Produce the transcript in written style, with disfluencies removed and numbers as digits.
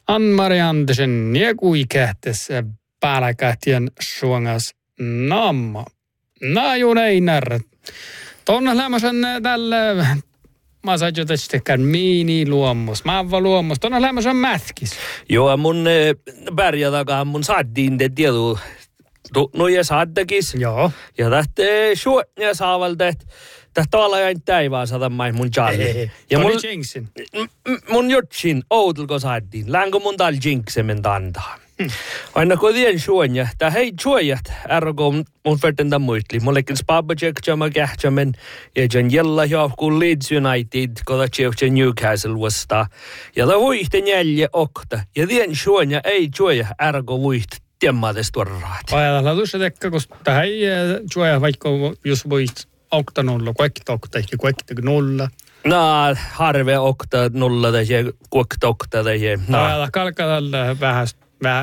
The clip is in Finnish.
Ann-Mari Andersen niekuikähtes pääläkähtien suongas namma. Najun ei närrät. Tuonne lämmösen tälle mä sain jotain miiniluommus, maavaluommus. Tuonne lämmösen mätkis. Joo, mun pärjätakaan mun saaddiin te tieduu. Nuja saattakis. Joo. Ja tähtee suotnia saavalta, että tavallaan jäin täivää saada mai mun jalli. Ja mun jinksin. Mun jutsin outelko saaddiin. Länkö mun tal jinksemen tantaa. Aina kun tien suonja, tää hei suojat, ärko mun vertenda muistli. Mullekin spabajek jama kähtsämen, ja jan jella johkuun Leeds United, kota tjevtse Newcastle vastaa. Ja tää vuihte neljä okta, ja tien suonja ei suoja, ärko vuihte tiemmaades tuoraat. Ajatellaan tuossa tekkä, kun tähän ei suoja vaikka jos voit okta nolla, kaikki okta, ehkä kaikki nolla. No, harve okta nolla, tai kuokta okta, tai ajatellaan kalkalla vähän